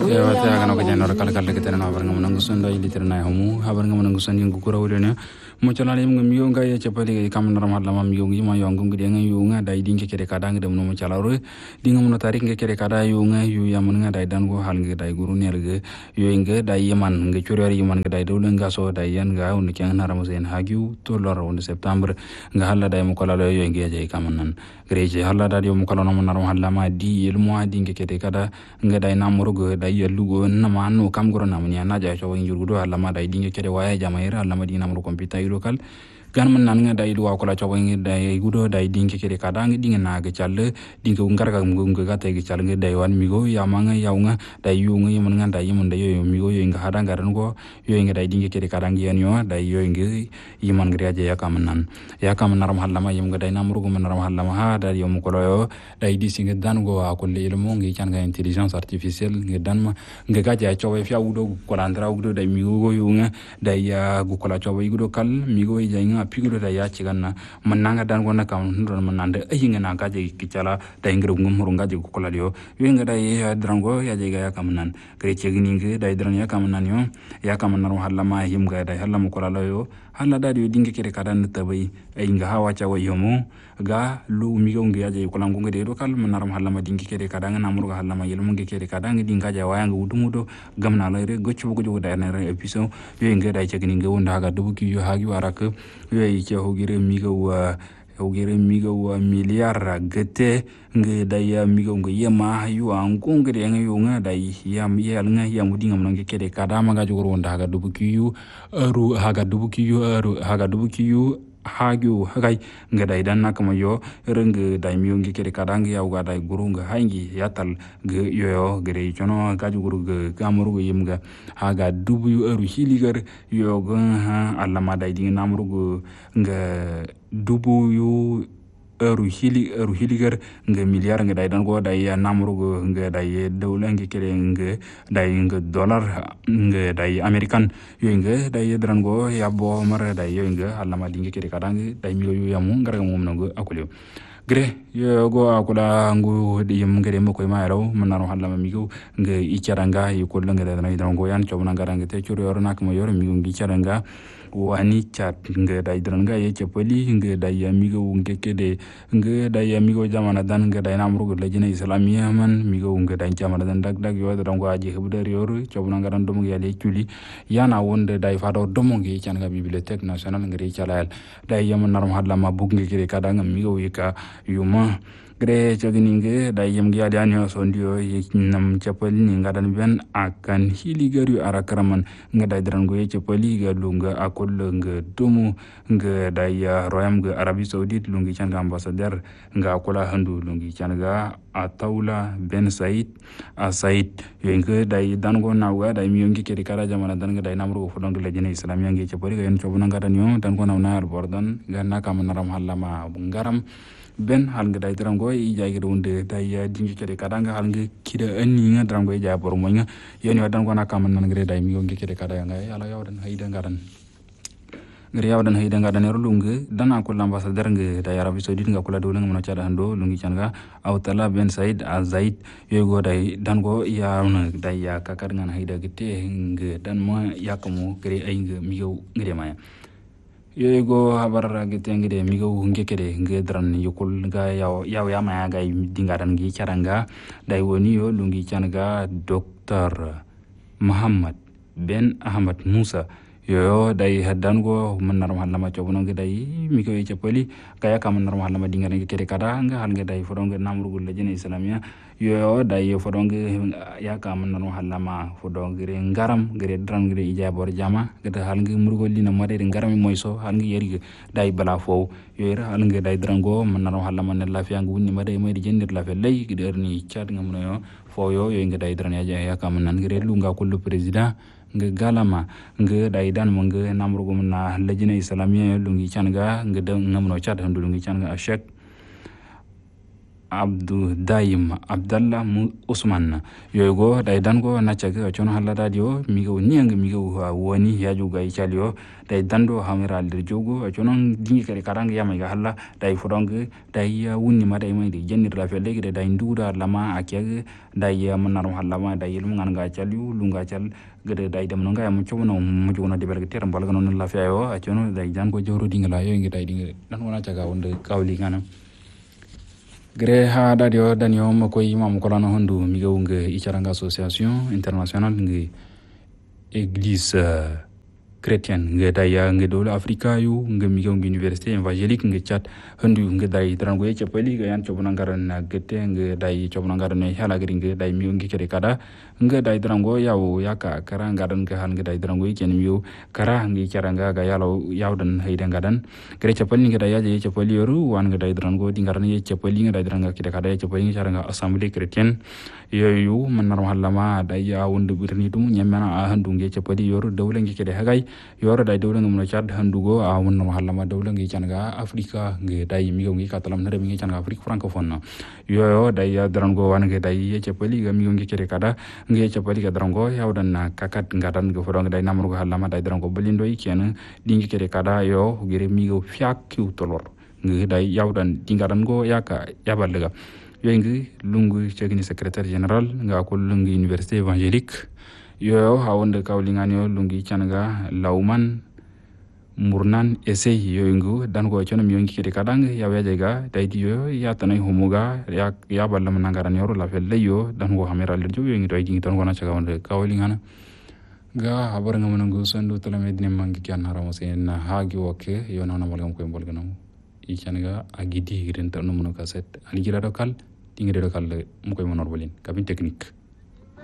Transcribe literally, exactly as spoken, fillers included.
ya wata ya kana kajana ora kala kala kitana na baranga manangu sanda ilitira na homu habaranga manangu sanda ngu kura wulene mo chala ni ngam yo nga ya chapali ga kam naram halla mam yo ngi ma yo ngum gide nga yo nga dai dinge kere kada nga dem no mo chala ro dinga mo tarik nga kere kada yo nga yo ya mun nga dai dan go hal nga dai guru ner ga yo nga dai yaman nga churi yaman nga dai dawle nga so dai yan ga on kyan naram sen hagyu to lor on september nga halla dai mo kala yo nga je kam nan greje halla dai yo mo kala no naram halla ma di el mo dinge kere kada nga dai namuru go dai yallugo nama no kam goro namni na ja so njurgudo alla ma dai dinge kede waya jamaira alla ma dina namuru computer local gan man nan nga dai duwa ko la cobo ngi dai gudo dai dinge kede kada ngi dinge na ga challe dinge ungar ga ngi ga tay ga challe ngi dai wan migo ya ma nga yaw nga dai yu ngi man nga dai yimon dai yo migo yo nga hada ngaran go yo nga dai dinge kede kada ngi yan yo dai yo ngi yiman ngi aje ya kam nan ya kam naram halla ma yim nga dai namuru go man naram halla ma ha dai yo mu ko yo dai di singa dan go a ko le mo ngi chan ga intelligence artificielle ngi dan ma ngi ga ja cobo fi awudo ko landra wudo dai migo go yo nga dai ya go ko la cobo yudo kal migo ya nga pigulo da ya ciganna man nanga dan gona kam ndon man nande ayinga na gaje kicala da ingro ngum hurunga je ko lalio yenga da ya drango ya je ga ya kam nan kre cegini nge da dran ya kam nan yo ya kam nan halla ma him ga da halla mu ko lalio halla da di dinge kire kadan tabai ayinga hawa cha wayomo ga lu mi go nge ya je ko lango nge de do kal man naram halla ma dinge kire kadan na murga halla ma yelmo nge kire kadan nge dinga ja waya nge udumudo gamna la re goccu go da na re episode yenga da cegini nge wonda ga dubu ki yo hagi waraka yoy ci hogire miga wa hogire miga wa miliar gete nge daya miga nge yema yu an kongre nge yu nga dai yam yel nga yam dinga mon nge kede kada ma ga jogoro nda ga dubu kiyu ru haga dubu kiyu ru haga dubu kiyu hagyu hagai nge dai dan nakama yo reng dai mi nge kede kada nge yaw ga dai guru nge hangi yatal ge yo gere chono ga jogoro ge gamuru ge yimga haga dubu yu ru hiligar yo ga alla ma dai dinga namru nge dubu yu euro hili euro hiligar nge miliar nge dai dan go dai namru nge dai dawla nge kere nge dai nge dollar nge dai american yo nge dai dran go ya bo mar dai yo nge alla ma dinge kere kadang dai mi yo yamu ngar ngam nango akulio gre yo go akula ngu di yim ngere mo koy mayro manaro halla ma migo nge icharanga yiko nge dai dran go yan chobna ngaranga te churu yor nak mo yor migo ngi charanga wani chat nge dai dranga ye chepoli nge dai amigo nge kede nge dai amigo jamana dan nge dai namru le jina islamia man migo nge dai jamana dan dag dag yo drango aji hebder yor chobna ngaran dum nge le chuli yana wonde dai fado dum nge chan ga bibliothèque nationale nge chalal dai yam narum hadla ma bug nge kede kada ngam migo yika yuma gre chagini nge dai yam gi adian yo sondio nam chapali ni ngadan ben akan hiligaru arakraman nge dai drango ye chapali ga lunga akol nge tumu nge dai royam nge Arabie Saoudite lungi chan ga ambassadeur nga akola handu lungi chan ga atawla ben said a said yo nge dai dango nawga dai mi ngi kedi kala jamana dan nge dai namru fu dong le jene islamia nge chapali ga en chobuna ngadan yo dan ko nawna ar bordan ga nakam naram halama ngaram ben hal nga dai drango i jagi wonde dai dingi kede kadanga hal nga kida anni nga drango i jabor mo nga yoni wadan ko nakam nan ngre dai mi ngi kede kada nga ala yawdan hayda ngadan ngre yawdan hayda ngadan ero lunge dan ko l'ambassadeur nga dai Arabie Saoudite nga kula dole nga chada hando lungi changa awtala ben said azaid yogo dai dan go ya na dai ya kakar ngan hayda gite nga dan mo yakamo gre ay nga mi go ngre maya yego habar gete ngede migo nge kede nge dran yukul ga yaw yaw ya ma ga dingaran gi charanga dai woni yo lungi changa Dr Muhammad Ben Ahmad Musa yo dai hadan go manar halama chobuno nge dai migo e chapali kaya kam manar halama dingaran gi kede kada nga hal nge dai fodonge namru gul lejene islamia yo dai fodonge ya kam manar halama fodonge re ngaram gere dran gere ijabor jama gata hal nge murgo lina mare ngaram moyso hal nge yeri dai bala fo yo era hal nge dai drango manar halama ne lafiya ngu wonni mare mai jendir lafiya lay giderni chat ngam no fo yo yo nge dai dran ya ya kam nan gere lunga kullu president nge galama nge dai dan mo nge namru gum na lejina islamia lungi changa nge de ngamno chat handu lungi changa ashek Abdou Daim Abdallah mu Usman yoygo day dango nacaga chono halla dadio migo niang migo woni yaju ga ichalio day dando hamira aldir jogo chono dingi kare karang yama ga halla day fodong day wunni ma day mai jennir la felle ge day ndura lama akya day manaro halla ma day ilmu ngan ga chaliu lunga chal gede day dem no ga mu chono mu jona de berge ter mbal ga non la fiayo chono day dango joro dingala yo ngi day dingi dan wona caga wonde kawli ngana gre ha dadio danio mako imam kolano hondu migo nge icharanga association internationale nge église uh, chrétienne nge daya nge dole afrika yu nge migo nge université évangélique nge chat hondu nge day trango ye chapeli ga yan chobuna ngaran na gete nge day chobuna ngaran ne hala gari nge day migo nge kere kada nge day trango yawo yaka kara ngaran ke han nge day trango ye ken migo kara nge charanga ga yalo yawdan hayda ngadan gre chapeli nge day ye chapeli yoru wan nge day trango dingaran ye chapeli nge day tranga kide kada ye chapeli nge charanga assemblée chrétienne yoyu manaro halama day ya wonde birni dum nyamana a handu nge chapeli yoru dawle nge kede hagay yoro day dawle ngum no chad handugo a wonno halama dawle nge changa afrika nge day migo ngi katalam nare mi ngi changa afrique francophone yoyo day ya drango wan nge day ye chapeli ga migo ngi kede kada nge chapeli ga drango yawdan na kakat ngadan go fodong day namrugo halama day drango belindo ikene dingi kede kada yo gere migo fiak kiu tolor nge day yawdan dingadan go yaka yabalega yoyngi lungu chegini secrétaire général nga ko lungu université évangélique yoyo hawonde kawlingani lungu changa lawman murnan essay yoyngu dan ko chono mi yongi kede kadang ya wejega daydi yo ya tanay humuga ya ya ballam nangaran yoro la fel leyo dan ko hamira le jo yoyngi daydi ton ko na chaga wonde kawlingana ga habar ngam nangu sandu talamedne mangi kyan haramo sen na hagi woke yo na malgam ko bolgano i changa agidi hirin tan no kaset ali gira dokal tingere dokal mu koy monor bolin kabin technique